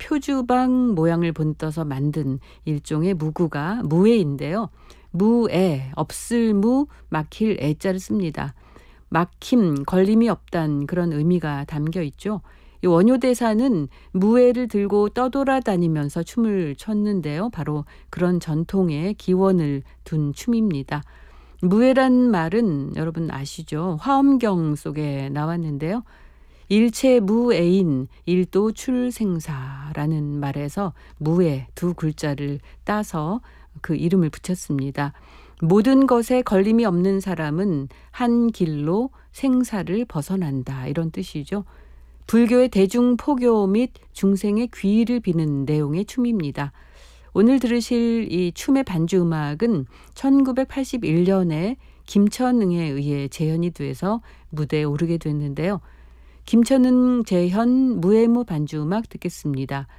표주방 모양을 본떠서 만든 일종의 무구가 무애인데요. 무애, 없을 무, 막힐 애자를 씁니다. 막힘, 걸림이 없단 그런 의미가 담겨 있죠. 이 원효대사는 무애를 들고 떠돌아다니면서 춤을 췄는데요. 바로 그런 전통의 기원을 둔 춤입니다. 무애란 말은 여러분 아시죠? 화엄경 속에 나왔는데요. 일체 무애인 일도 출생사라는 말에서 무애 두 글자를 따서 그 이름을 붙였습니다. 모든 것에 걸림이 없는 사람은 한 길로 생사를 벗어난다 이런 뜻이죠. 불교의 대중포교 및 중생의 귀의를 비는 내용의 춤입니다. 오늘 들으실 이 춤의 반주 음악은 1981년에 김천응에 의해 재현이 돼서 무대에 오르게 됐는데요. 김천응 재현 무애무 반주 음악 듣겠습니다.